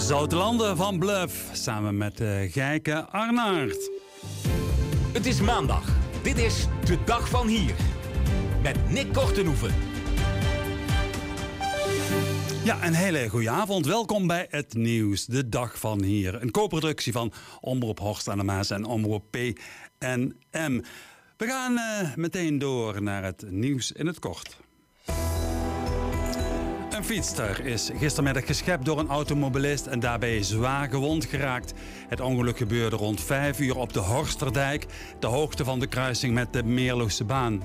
Zoute Landen van Bluff, samen met Gijke Arnaert. Het is maandag. Dit is de dag van hier. Met Nick Kortenhoeven. Ja, een hele goede avond. Welkom bij het nieuws, de dag van hier. Een co-productie van Omroep Horst aan de Maas en Omroep PNM. We gaan meteen door naar het nieuws in het kort. Een fietster is gistermiddag geschept door een automobilist en daarbij zwaar gewond geraakt. Het ongeluk gebeurde rond 5 uur op de Horsterdijk, de hoogte van de kruising met de Meerloose baan.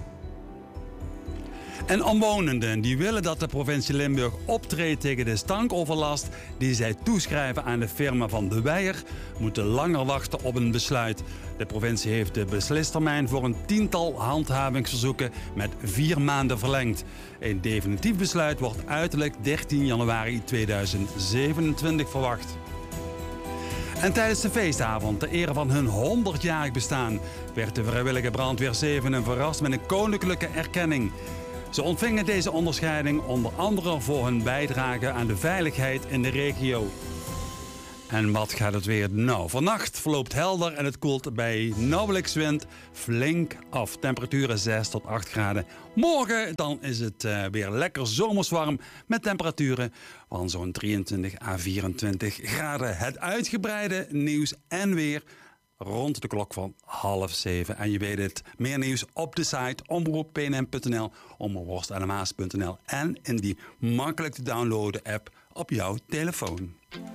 En omwonenden die willen dat de provincie Limburg optreedt tegen de stankoverlast die zij toeschrijven aan de firma Van de Weijer, moeten langer wachten op een besluit. De provincie heeft de beslistermijn voor een 10-tal handhavingsverzoeken met 4 maanden verlengd. Een definitief besluit wordt uiterlijk 13 januari 2027 verwacht. En tijdens de feestavond, ter ere van hun 100-jarig bestaan, werd de vrijwillige brandweer Zevenen verrast met een koninklijke erkenning. Ze ontvingen deze onderscheiding onder andere voor hun bijdrage aan de veiligheid in de regio. En wat gaat het weer? Nou, vannacht verloopt helder en het koelt bij nauwelijks wind flink af. Temperaturen 6 tot 8 graden. Morgen dan is het weer lekker zomers warm met temperaturen van zo'n 23 à 24 graden. Het uitgebreide nieuws en weer rond de klok van 6:30. En je weet het, meer nieuws op de site omroeppnm.nl, omroephorstandemaas.nl en in die makkelijk te downloaden app op jouw telefoon.